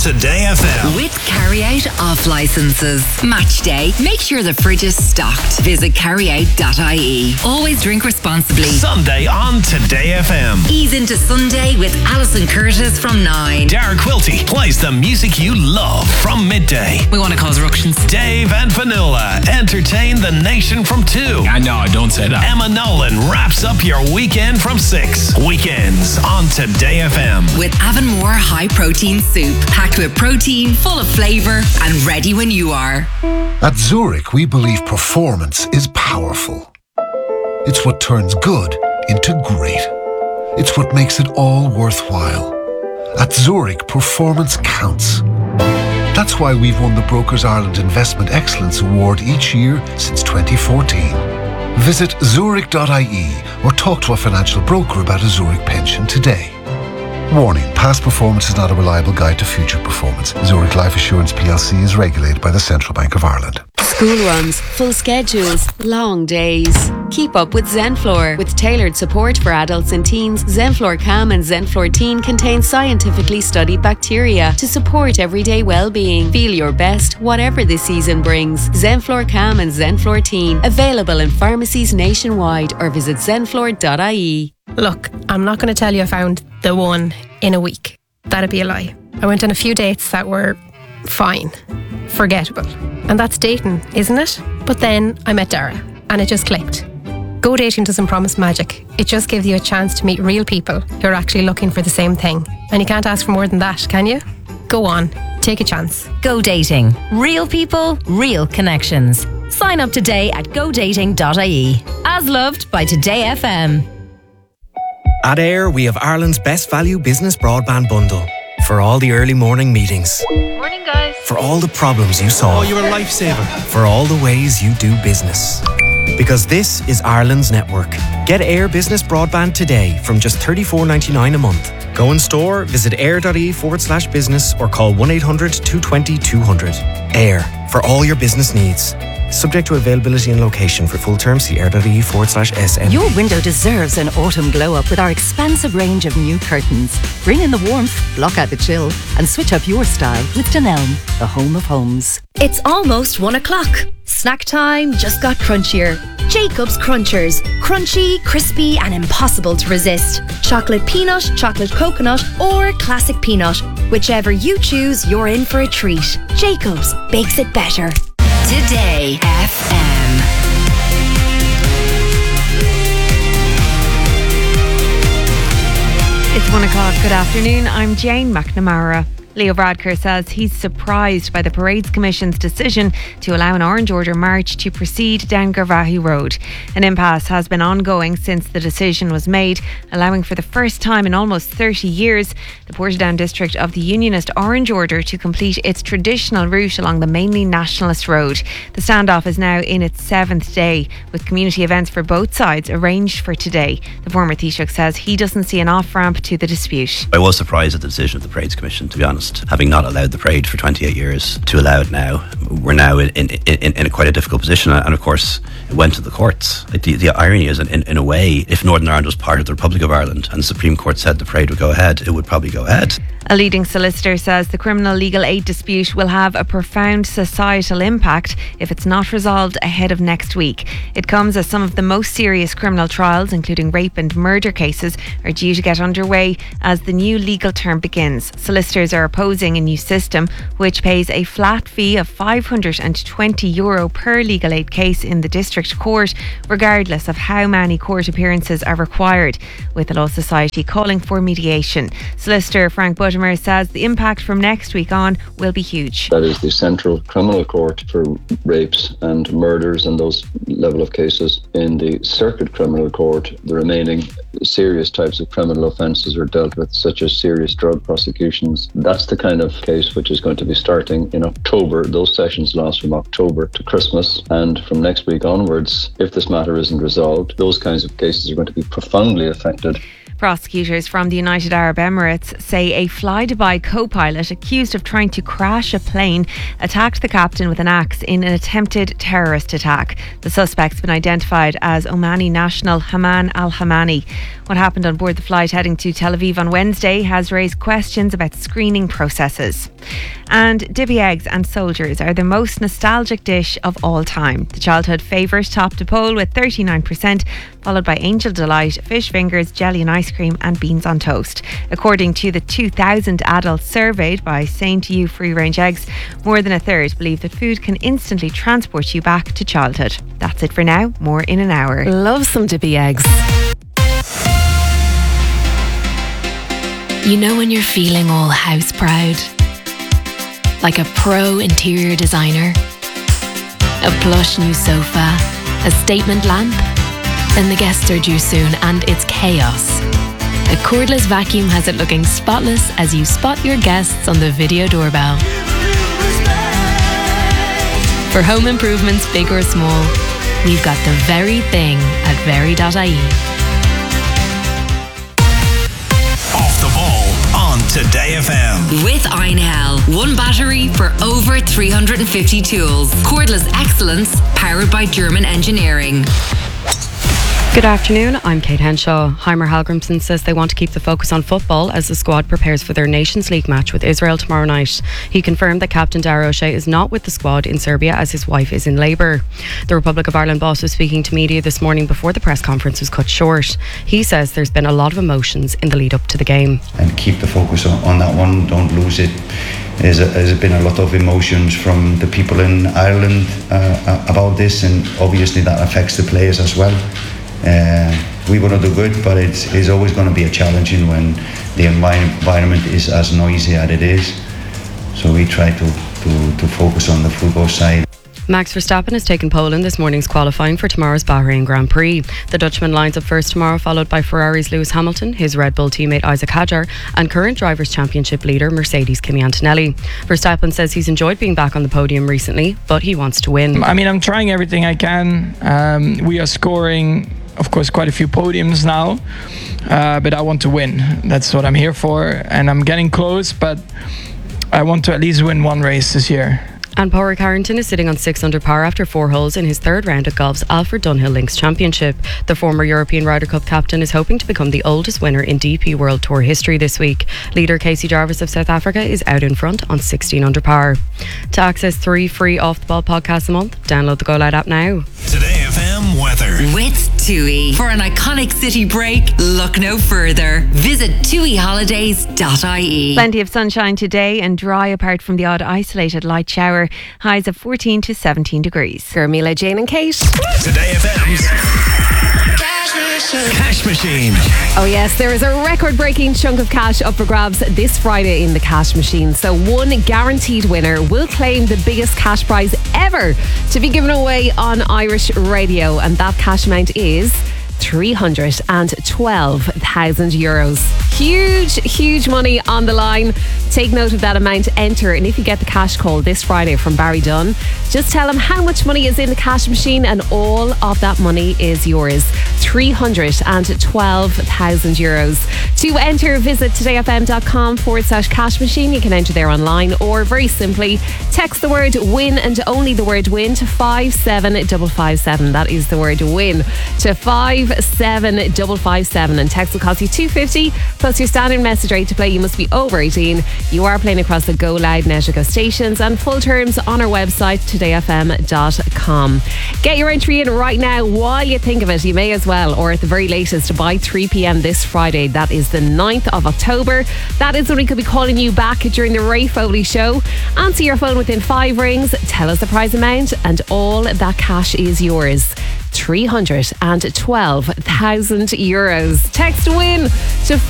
Today FM. With carry-out off licenses. Match day. Make sure the fridge is stocked. Visit carryout.ie. Always drink responsibly. Sunday on Today FM. Ease into Sunday with Alison Curtis from 9. Dara Quilty plays the music you love from midday. We want to cause ructions. Dave and Vanilla entertain the nation from 2. No, don't say that. Emma Nolan wraps up your weekend from 6. Weekends on Today FM. With Avonmore High Protein Soup. Packed with protein, full of flavour, and ready when you are. At Zurich, we believe performance is powerful. It's what turns good into great. It's what makes it all worthwhile. At Zurich, performance counts. That's why we've won the Brokers Ireland Investment Excellence Award each year since 2014. Visit zurich.ie or talk to a financial broker about a Zurich pension today. Warning, past performance is not a reliable guide to future performance. Zurich Life Assurance plc is regulated by the Central Bank of Ireland. School runs, full schedules, long days. Keep up with Zenflor. With tailored support for adults and teens, Zenflor Calm and Zenflor Teen contain scientifically studied bacteria to support everyday well-being. Feel your best, whatever the season brings. Zenflor Calm and Zenflor Teen. Available in pharmacies nationwide or visit zenflor.ie. Look, I'm not going to tell you I found the one in a week. That'd be a lie. I went on a few dates that were fine, forgettable. And that's dating, isn't it? But then I met Dara and it just clicked. Go Dating doesn't promise magic. It just gives you a chance to meet real people who are actually looking for the same thing. And you can't ask for more than that, can you? Go on, take a chance. Go Dating. Real people, real connections. Sign up today at godating.ie. As loved by Today FM. At Air, we have Ireland's best value business broadband bundle. For all the early morning meetings. Morning, guys. For all the problems you solve. Oh, you're a lifesaver. For all the ways you do business. Because this is Ireland's network. Get Air Business Broadband today from just $34.99 a month. Go in store, visit air.ie/business or call 1-800-220-200. Air, for all your business needs. Subject to availability and location. For full terms, see air.ie/SN. Your window deserves an autumn glow-up with our expansive range of new curtains. Bring in the warmth, block out the chill, and switch up your style with Dunelm, the home of homes. It's almost 1 o'clock. Snack time just got crunchier. Jacob's Crunchers. Crunchy, crispy, and impossible to resist. Chocolate peanut, chocolate coconut, or classic peanut. Whichever you choose, you're in for a treat. Jacob's bakes it better. Today FM. It's 1 o'clock. Good afternoon. I'm Jane McNamara. Leo Varadkar says he's surprised by the Parades Commission's decision to allow an orange order march to proceed down Garvaghey Road. An impasse has been ongoing since the decision was made, allowing for the first time in almost 30 years the Portadown district of the Unionist Orange Order to complete its traditional route along the mainly nationalist road. The standoff is now in its 7th day, with community events for both sides arranged for today. The former Taoiseach says he doesn't see an off-ramp to the dispute. I was surprised at the decision of the Parades Commission, to be honest. Having not allowed the parade for 28 years, to allow it now, we're now in a quite a difficult position. And of course, it went to the courts. The irony is, in a way, if Northern Ireland was part of the Republic of Ireland and the Supreme Court said the parade would go ahead, it would probably go ahead. A leading solicitor says the criminal legal aid dispute will have a profound societal impact if it's not resolved ahead of next week. It comes as some of the most serious criminal trials, including rape and murder cases, are due to get underway as the new legal term begins. Solicitors are opposing a new system which pays a flat fee of €520 per legal aid case in the district court, regardless of how many court appearances are required, with the Law Society calling for mediation. Solicitor Frank Buttimer says the impact from next week on will be huge. That is the central criminal court for rapes and murders and those level of cases. In the circuit criminal court, the remaining serious types of criminal offences are dealt with, such as serious drug prosecutions. That's the kind of case which is going to be starting in October. Those sessions last from October to Christmas, and from next week onwards, if this matter isn't resolved, those kinds of cases are going to be profoundly affected. Prosecutors from the United Arab Emirates say a fly-Dubai co-pilot accused of trying to crash a plane attacked the captain with an axe in an attempted terrorist attack. The suspect's been identified as Omani national Haman al-Hamani. What happened on board the flight heading to Tel Aviv on Wednesday has raised questions about screening processes. And Dibby eggs and soldiers are the most nostalgic dish of all time. The childhood favourite topped a poll with 39%, followed by Angel Delight, fish fingers, jelly and ice cream, and beans on toast. According to the 2,000 adults surveyed by Saying to You Free Range Eggs, more than a third believe that food can instantly transport you back to childhood. That's it for now. More in an hour. Love some Dibby eggs. You know when you're feeling all house proud? Like a pro interior designer? A plush new sofa? A statement lamp? Then the guests are due soon and it's chaos. A cordless vacuum has it looking spotless as you spot your guests on the video doorbell. For home improvements big or small, we've got the very thing at very.ie. Off the ball on Today FM. With Einhell. One battery for over 350 tools. Cordless excellence powered by German engineering. Good afternoon, I'm Kate Henshaw. Heimer Hallgrimsson says they want to keep the focus on football as the squad prepares for their Nations League match with Israel tomorrow night. He confirmed that captain Dara O'Shea is not with the squad in Serbia as his wife is in labour. The Republic of Ireland boss was speaking to media this morning before the press conference was cut short. He says there's been a lot of emotions in the lead up to the game. And keep the focus on that one, don't lose it. There's been a lot of emotions from the people in Ireland about this, and obviously that affects the players as well. We want to do good, but it's always going to be a challenging when the environment is as noisy as it is. So we try to focus on the football side. Max Verstappen has taken pole in this morning's qualifying for tomorrow's Bahrain Grand Prix. The Dutchman lines up first tomorrow, followed by Ferrari's Lewis Hamilton, his Red Bull teammate Isaac Hadjar, and current Drivers' Championship leader Mercedes' Kimi Antonelli. Verstappen says he's enjoyed being back on the podium recently, but he wants to win. I mean, I'm trying everything I can. We are scoring, of course, quite a few podiums now, but I want to win. That's what I'm here for, and I'm getting close, but I want to at least win one race this year. And Pádraig Harrington is sitting on 6 under par after 4 holes in his third round at golf's Alfred Dunhill Links Championship. The former European Ryder Cup captain is hoping to become the oldest winner in DP World Tour history this week. Leader Casey Jarvis of South Africa is out in front on 16 under par. To access 3 free Off the Ball podcasts a month, download the Go Loud app now. Today FM weather. With TUI. For an iconic city break, look no further. Visit tuiholidays.ie. Plenty of sunshine today and dry apart from the odd isolated light shower. Highs of 14 to 17 degrees. Gurmila, Jane and Kate. Today FM's Cash Machine. Oh yes, there is a record-breaking chunk of cash up for grabs this Friday in the Cash Machine. So one guaranteed winner will claim the biggest cash prize ever to be given away on Irish radio. And that cash amount is €312,000. Huge money on the line. Take note of that amount, enter, and if you get the cash call this Friday from Barry Dunn, just tell him how much money is in the cash machine and all of that money is yours. €312,000. To enter, visit todayfm.com/cash machine. You can enter there online, or very simply text the word win and only the word win to 57557. That is the word win to 57557, and text will cost you $2.50 plus your standard message rate to play. You must be over 18. You are playing across the Go Loud Network stations, and full terms on our website todayfm.com. Get your entry in right now while you think of it. You may as well, or at the very latest by 3 p.m. this Friday. That is the 9th of October. That is when we could be calling you back during the Ray Foley show. Answer your phone within 5 rings, tell us the prize amount, and all that cash is yours. €312,000. Text win to